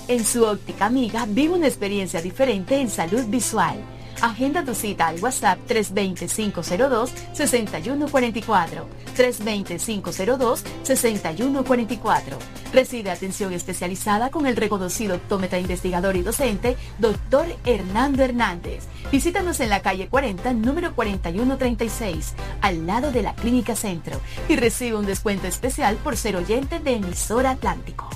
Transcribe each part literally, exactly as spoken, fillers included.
En su óptica amiga, vive una experiencia diferente en salud visual. Agenda tu cita al WhatsApp tres dos cero, cinco cero dos, seis uno cuatro cuatro, tres dos cero, cinco cero dos, seis uno cuatro cuatro. Recibe atención especializada con el reconocido optómetra investigador y docente, doctor Hernando Hernández. Visítanos en la calle cuarenta, número cuarenta y uno treinta y seis, al lado de la Clínica Centro, y recibe un descuento especial por ser oyente de Emisora Atlántico.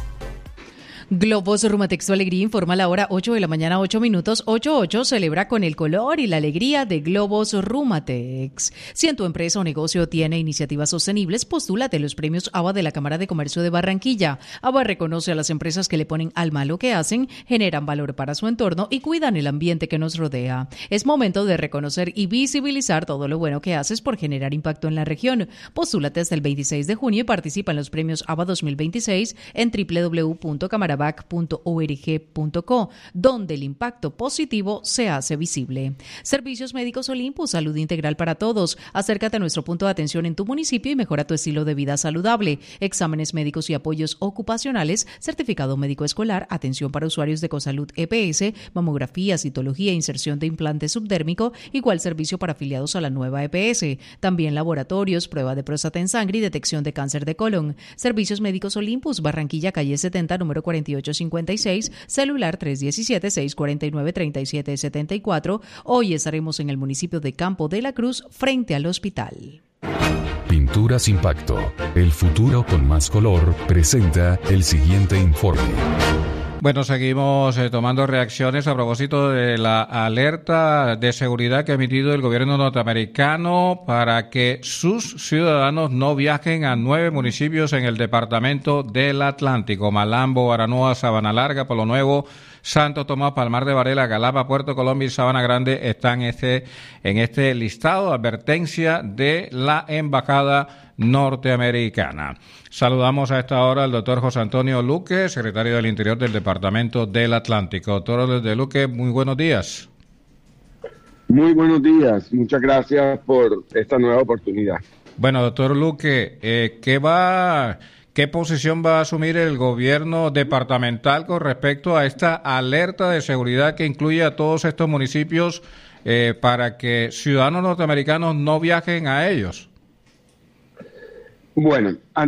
Globos Rumatex, tu alegría, informa la hora ocho de la mañana, ocho minutos. ocho ocho celebra con el color y la alegría de Globos Rumatex. Si en tu empresa o negocio tiene iniciativas sostenibles, postúlate a los premios A B A de la Cámara de Comercio de Barranquilla. A B A reconoce a las empresas que le ponen alma a lo que hacen, generan valor para su entorno y cuidan el ambiente que nos rodea. Es momento de reconocer y visibilizar todo lo bueno que haces por generar impacto en la región. Postúlate hasta el veintiséis de junio y participa en los premios A B A dos mil veintiséis en doble u doble u doble u punto camarabac punto org punto co, donde el impacto positivo se hace visible. Servicios Médicos Olympus, salud integral para todos. Acércate a nuestro punto de atención en tu municipio y mejora tu estilo de vida saludable. Exámenes médicos y apoyos ocupacionales, certificado médico escolar, atención para usuarios de Cosalud E P S, mamografía, citología, inserción de implante subdérmico, igual servicio para afiliados a la nueva E P S. También laboratorios, prueba de próstata en sangre y detección de cáncer de colon. Servicios Médicos Olympus, Barranquilla, calle setenta, número cuarenta y ocho cincuenta y seis, celular tres uno siete, seis cuatro nueve, tres siete siete cuatro. Hoy estaremos en el municipio de Campo de la Cruz, frente al hospital. Pinturas Impacto, el futuro con más color, presenta el siguiente informe. Bueno, seguimos eh, tomando reacciones a propósito de la alerta de seguridad que ha emitido el gobierno norteamericano para que sus ciudadanos no viajen a nueve municipios en el departamento del Atlántico: Malambo, Aranoa, Sabana Larga, Polo Nuevo, Santo Tomás, Palmar de Varela, Galapa, Puerto Colombia y Sabana Grande están este, en este listado. Advertencia de la embajada norteamericana. Saludamos a esta hora al doctor José Antonio Luque, secretario del Interior del Departamento del Atlántico. Doctor de Luque, muy buenos días. Muy buenos días. Muchas gracias por esta nueva oportunidad. Bueno, doctor Luque, eh, ¿qué va... ¿Qué posición va a asumir el gobierno departamental con respecto a esta alerta de seguridad que incluye a todos estos municipios eh, para que ciudadanos norteamericanos no viajen a ellos? Bueno,